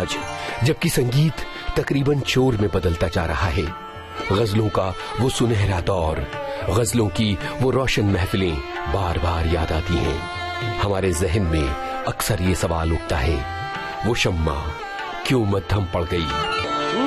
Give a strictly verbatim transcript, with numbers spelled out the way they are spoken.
आज, जबकि संगीत तकरीबन शोर में बदलता जा रहा है। गजलों का वो सुनहरा दौर, गजलों की वो रोशन महफिलें बार बार याद आती हैं। हमारे जहन में अक्सर ये सवाल उठता है, वो शम्मा क्यों मद्धम पड़ गई।